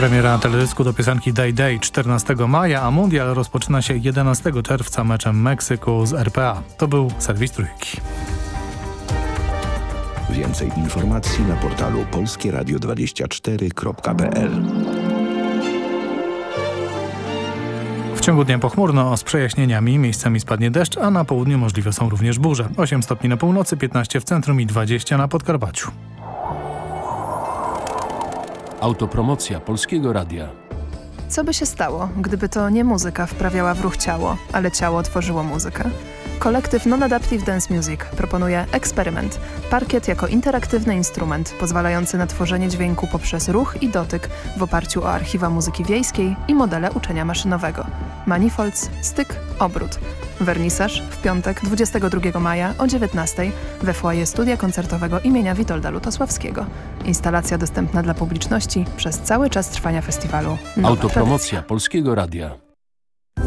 Premiera teledysku do piosenki Day Day 14 maja, a mundial rozpoczyna się 11 czerwca meczem Meksyku z RPA. To był serwis Trójki. Więcej informacji na portalu polskieradio24.pl. W ciągu dnia pochmurno z przejaśnieniami, miejscami spadnie deszcz, a na południu możliwe są również burze. 8 stopni na północy, 15 w centrum i 20 na Podkarpaciu. Autopromocja Polskiego Radia. Co by się stało, gdyby to nie muzyka wprawiała w ruch ciało, ale ciało tworzyło muzykę? Kolektyw Non-Adaptive Dance Music proponuje eksperyment. Parkiet jako interaktywny instrument pozwalający na tworzenie dźwięku poprzez ruch i dotyk w oparciu o archiwa muzyki wiejskiej i modele uczenia maszynowego. Manifolds, styk, obrót. Wernisaż w piątek 22 maja o 19 we foyer studia koncertowego imienia Witolda Lutosławskiego. Instalacja dostępna dla publiczności przez cały czas trwania festiwalu. Autopromocja Polskiego Radia.